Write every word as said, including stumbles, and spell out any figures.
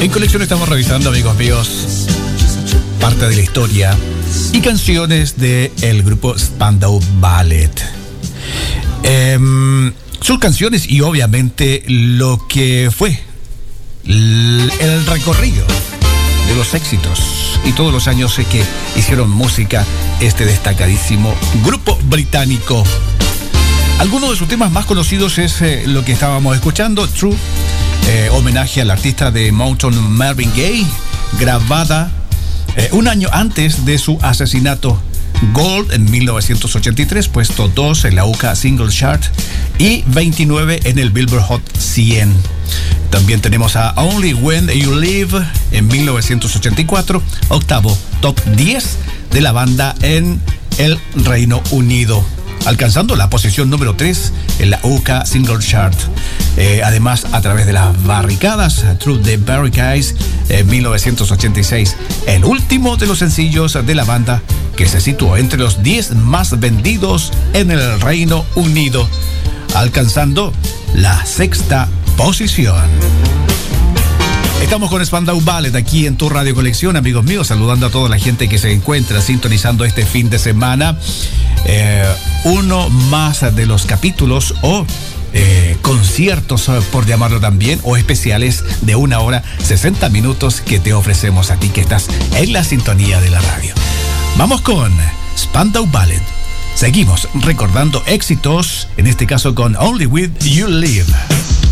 En Colección estamos revisando, amigos míos, parte de la historia y canciones del grupo Spandau Ballet. Eh, sus canciones y obviamente lo que fue el recorrido de los éxitos y todos los años que hicieron música este destacadísimo grupo británico. Algunos de sus temas más conocidos es eh, lo que estábamos escuchando, True, eh, homenaje al artista de Motown Marvin Gaye, grabada eh, un año antes de su asesinato. Gold en mil novecientos ochenta y tres, puesto dos en la U K A Single Chart y veintinueve en el Billboard Hot cien. También tenemos a Only When You Live en mil novecientos ochenta y cuatro, octavo top diez de la banda en el Reino Unido, alcanzando la posición número tres en la U K Single Chart. Eh, además, a través de las barricadas, Through the Barricades en mil novecientos ochenta y seis, el último de los sencillos de la banda que se situó entre los diez más vendidos en el Reino Unido, alcanzando la sexta posición. Estamos con Spandau Ballet aquí en tu Radio Colección, amigos míos, saludando a toda la gente que se encuentra sintonizando este fin de semana. Eh, uno más de los capítulos o eh, conciertos, por llamarlo también, o especiales de una hora, sesenta minutos que te ofrecemos a ti que estás en la sintonía de la radio. Vamos con Spandau Ballet. Seguimos recordando éxitos, en este caso con Only When You Live.